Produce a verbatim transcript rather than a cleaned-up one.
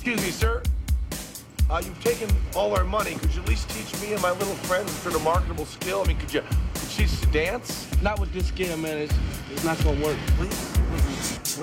Excuse me, sir. Uh, you've taken all our money. Could you at least teach me and my little friend a marketable skill? I mean, could you could she dance? Not with this skill, man. It's, it's not gonna work. Please, please, please.